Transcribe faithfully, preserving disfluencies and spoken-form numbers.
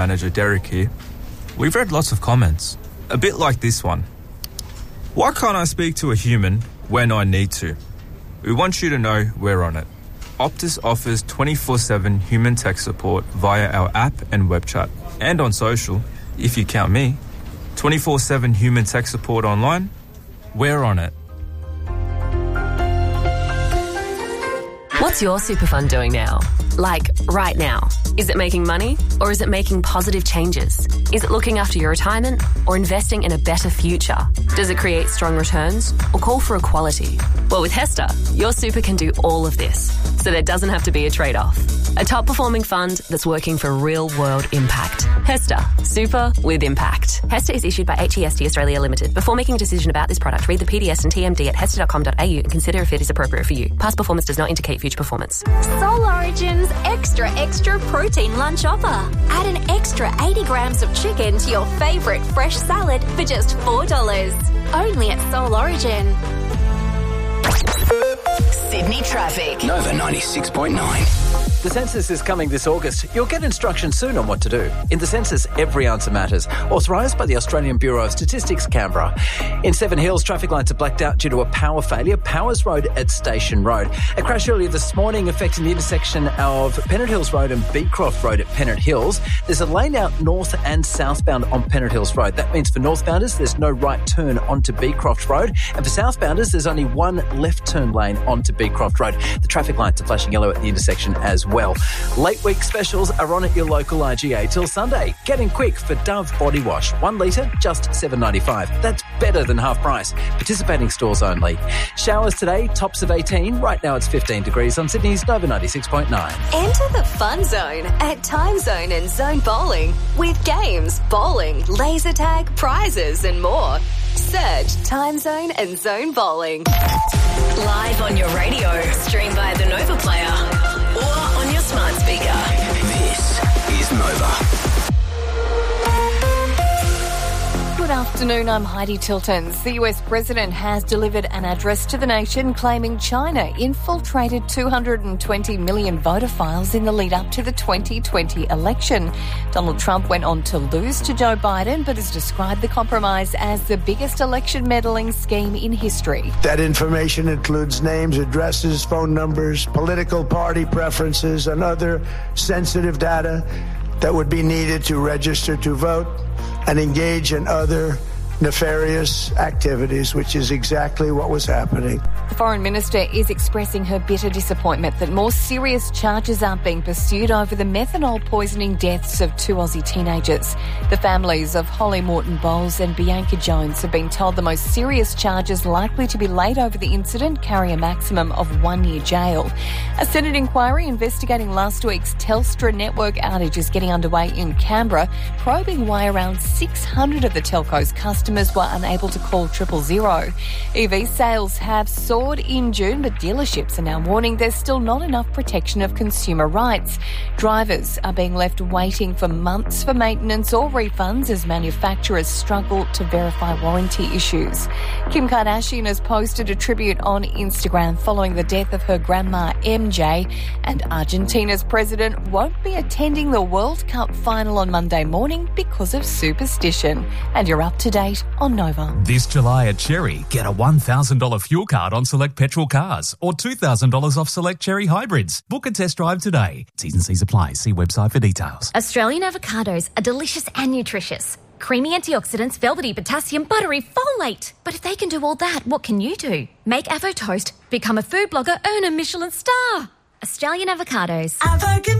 Manager Derek here. We've read lots of comments, a bit like this one. Why can't I speak to a human when I need to? We want you to know we're on it. Optus offers twenty-four seven human tech support via our app and web chat. And on social, if you count me, twenty-four seven human tech support online, we're on it. What's your super fund doing now? Like, right now. Is it making money or is it making positive changes? Is it looking after your retirement or investing in a better future? Does it create strong returns or call for equality? Well, with HESTA, your super can do all of this, so there doesn't have to be a trade-off. A top-performing fund that's working for real-world impact. HESTA, super with impact. HESTA is issued by H E S T Australia Limited. Before making a decision about this product, read the P D S and T M D at hesta dot com dot a u and consider if it is appropriate for you. Past performance does not indicate future performance. Soul Origin's Extra Extra Protein Lunch Offer. Add an extra eighty grams of chicken to your favourite fresh salad for just four dollars. Only at Soul Origin. Sydney traffic. Nova ninety-six point nine. The census is coming this August. You'll get instructions soon on what to do. In the census, every answer matters. Authorised by the Australian Bureau of Statistics, Canberra. In Seven Hills, traffic lights are blacked out due to a power failure. Powers Road at Station Road. A crash earlier this morning affecting the intersection of Pennant Hills Road and Beecroft Road at Pennant Hills. There's a lane out north and southbound on Pennant Hills Road. That means for northbounders, there's no right turn onto Beecroft Road. And for southbounders, there's only one left turn lane onto Beecroft Road. The traffic lights are flashing yellow at the intersection as well. Late week specials are on at your local I G A till Sunday. Get in quick for Dove Body Wash. One litre, just seven dollars ninety-five. That's better than half price. Participating stores only. Showers today, tops of eighteen. Right now it's fifteen degrees on Sydney's Nova ninety-six point nine. Enter the fun zone at Time Zone and Zone Bowling. With games, bowling, laser tag, prizes and more. Search Time Zone and Zone Bowling. Live on your radio, stream by the Nova Player or on your smart speaker. This is Nova. Good afternoon, I'm Heidi Tiltons. The U S President has delivered an address to the nation claiming China infiltrated two hundred twenty million voter files in the lead up to the twenty twenty election. Donald Trump went on to lose to Joe Biden, but has described the compromise as the biggest election meddling scheme in history. That information includes names, addresses, phone numbers, political party preferences, and other sensitive data that would be needed to register to vote and engage in other nefarious activities, which is exactly what was happening. The Foreign Minister is expressing her bitter disappointment that more serious charges aren't being pursued over the methanol poisoning deaths of two Aussie teenagers. The families of Holly Morton Bowles and Bianca Jones have been told the most serious charges likely to be laid over the incident carry a maximum of one year jail. A Senate inquiry investigating last week's Telstra network outage is getting underway in Canberra, probing why around six hundred of the telco's customers were unable to call triple zero. E V sales have soared in June, but dealerships are now warning there's still not enough protection of consumer rights. Drivers are being left waiting for months for maintenance or refunds as manufacturers struggle to verify warranty issues. Kim Kardashian has posted a tribute on Instagram following the death of her grandma M J, and Argentina's president won't be attending the World Cup final on Monday morning because of superstition. And you're up to date on Nova. This July at Cherry, get a one thousand dollars fuel card on select petrol cars or two thousand dollars off select Cherry hybrids. Book a test drive today. T's and C's apply. See website for details. Australian avocados are delicious and nutritious. Creamy antioxidants, velvety potassium, buttery folate. But if they can do all that, what can you do? Make Avo Toast, become a food blogger, earn a Michelin star. Australian avocados. Avo can